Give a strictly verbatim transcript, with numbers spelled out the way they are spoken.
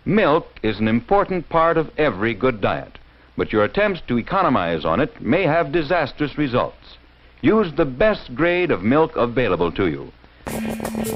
Milk is an important part of every good diet, but your attempts to economize on it may have disastrous results. Use the best grade of milk available to you.